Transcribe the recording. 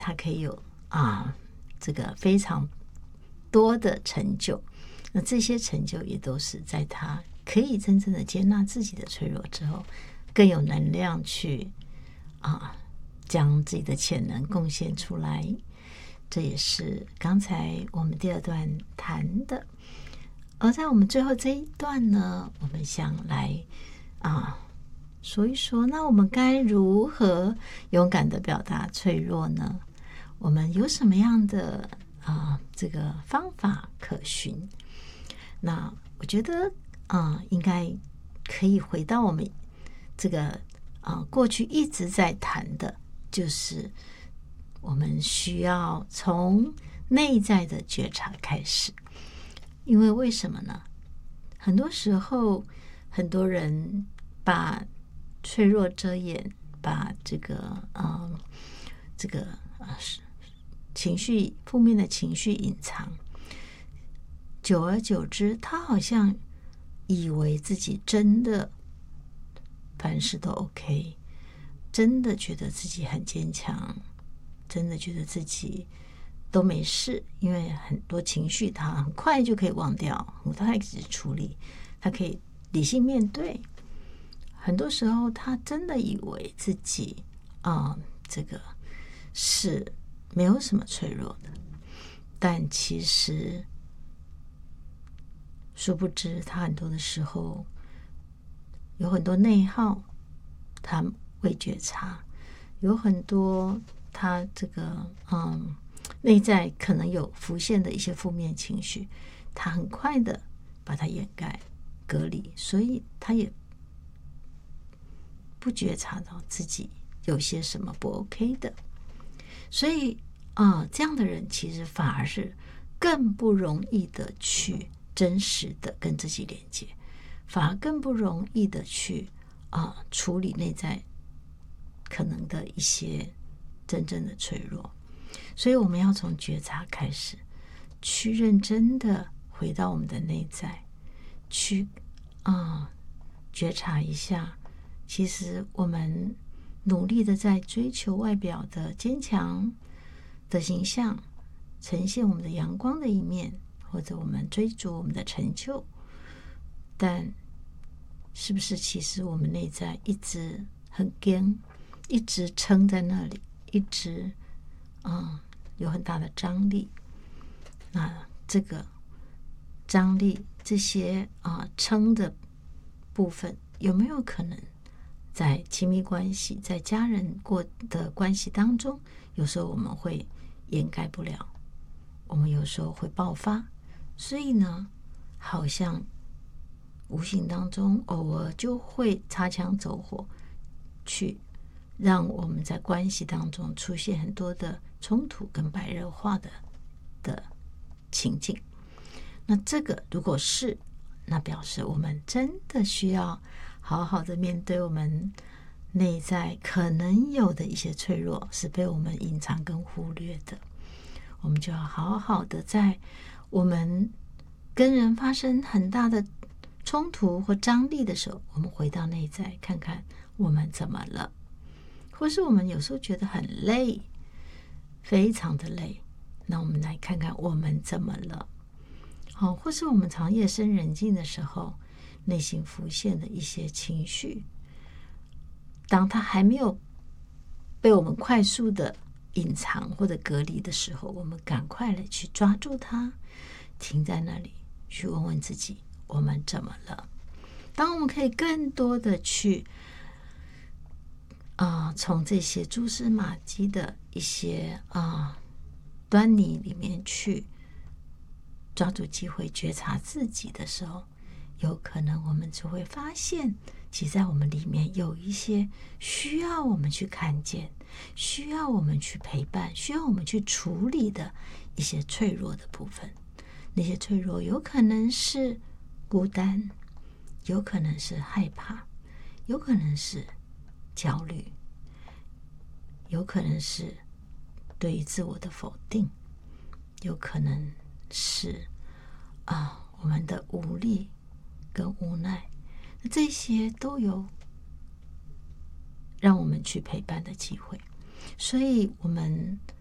他可以有这个非常多的成就。那这些成就也都是在他可以真正的接纳自己的脆弱之后，更有能量去将自己的潜能贡献出来。这也是刚才我们第二段谈的。而在我们最后这一段呢，我们想来说一说，那我们该如何勇敢的表达脆弱呢？我们有什么样的这个方法可循？那我觉得应该可以回到我们这个过去一直在谈的，就是我们需要从内在的觉察开始。因为为什么呢？很多时候很多人把脆弱遮掩，把这个情绪负面的情绪隐藏，久而久之，他好像以为自己真的凡事都 OK， 真的觉得自己很坚强，真的觉得自己都没事，因为很多情绪他很快就可以忘掉，很快开始处理，他可以理性面对。很多时候他真的以为自己这个是没有什么脆弱的，但其实殊不知他很多的时候有很多内耗，他未觉察，有很多他这个内在可能有浮现的一些负面情绪，他很快的把它掩盖隔离，所以他也不觉察到自己有些什么不 OK 的。所以这样的人其实反而是更不容易的去真实的跟自己连接，反而更不容易的去处理内在可能的一些真正的脆弱。所以我们要从觉察开始，去认真的回到我们的内在，去觉察一下，其实我们努力的在追求外表的坚强的形象，呈现我们的阳光的一面，或者我们追逐我们的成就，但是不是其实我们内在一直很坚，一直撑在那里，一直有很大的张力。那这个张力，这些撑的部分，有没有可能在亲密关系，在家人的关系当中，有时候我们会掩盖不了，我们有时候会爆发，所以呢，好像无形当中偶尔就会擦枪走火，去让我们在关系当中出现很多的冲突跟白热化的情境。那这个如果是，那表示我们真的需要好好的面对我们内在可能有的一些脆弱，是被我们隐藏跟忽略的。我们就要好好的在我们跟人发生很大的冲突或张力的时候，我们回到内在看看我们怎么了，或是我们有时候觉得很累，非常的累，那我们来看看我们怎么了。或是我们常夜深人静的时候，内心浮现的一些情绪，当它还没有被我们快速的隐藏或者隔离的时候，我们赶快的去抓住它，停在那里，去问问自己我们怎么了。当我们可以更多的去从这些蛛丝马迹的一些端倪里面去抓住机会觉察自己的时候，有可能我们就会发现，其实在我们里面有一些需要我们去看见，需要我们去陪伴，需要我们去处理的一些脆弱的部分。那些脆弱有可能是孤单，有可能是害怕，有可能是焦虑，有可能是对于自我的否定，有可能是我们的无力跟无奈，这些都有让我们去陪伴的机会。所以我们